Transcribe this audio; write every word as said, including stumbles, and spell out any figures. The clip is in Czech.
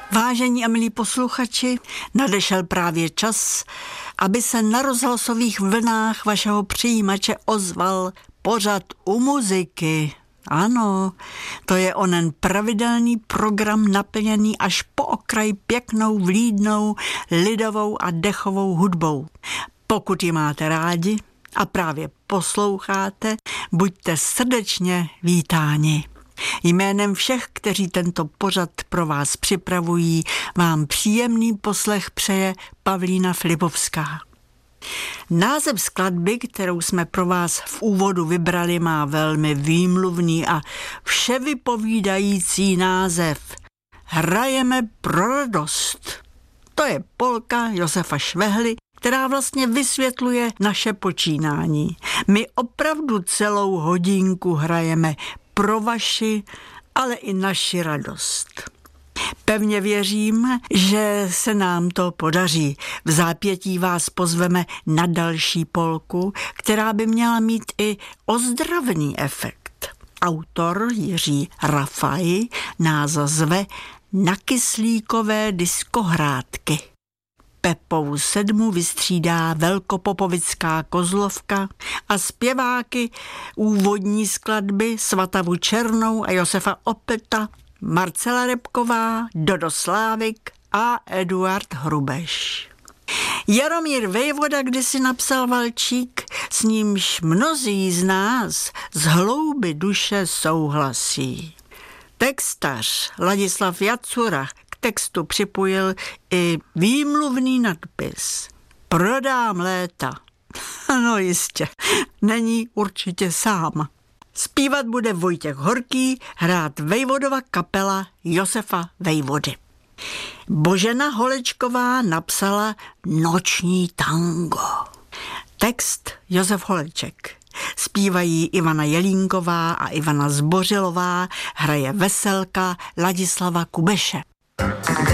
Vážení a milí posluchači, nadešel právě čas, aby se na rozhlasových vlnách vašeho přijímače ozval pořad u muziky. Ano, to je onen pravidelný program naplněný až po okraj pěknou, vlídnou, lidovou a dechovou hudbou. Pokud ji máte rádi a právě posloucháte, buďte srdečně vítáni. Jménem všech, kteří tento pořad pro vás připravují, vám příjemný poslech přeje Pavlína Flipovská. Název skladby, kterou jsme pro vás v úvodu vybrali, má velmi výmluvný a vševypovídající název. Hrajeme pro radost. To je polka Josefa Švehly, která vlastně vysvětluje naše počínání. My opravdu celou hodinku hrajeme pro vaši, ale i naši radost. Pevně věřím, že se nám to podaří. V zápětí vás pozveme na další polku, která by měla mít i ozdravný efekt. Autor Jiří Rafaj nás zve na kyslíkové diskohrádky. Pepovu sedmu vystřídá velkopopovická kozlovka a zpěváky úvodní skladby Svatavu Černou a Josefa Opeta, Marcela Repková, Dodo Slávik a Eduard Hrubeš. Jaromír Vejvoda kdysi napsal valčík, s nímž mnozí z nás z hloubi duše souhlasí. Textař Ladislav Jacura k textu připojil i výmluvný nadpis. Prodám léta. No jistě, není určitě sám. Zpívat bude Vojtěch Horký, hrát Vejvodova kapela Josefa Vejvody. Božena Holečková napsala Noční tango. Text Josef Holeček. Zpívají Ivana Jelínková a Ivana Zbořilová, hraje veselka Ladislava Kubeše.